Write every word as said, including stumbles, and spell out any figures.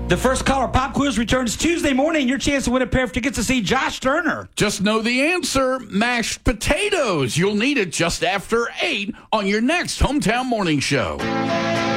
The first caller pop quiz returns Tuesday morning. Your chance to win a pair of tickets to see Josh Turner. Just know the answer, mashed potatoes. You'll need it just after eight on your next Hometown Morning Show.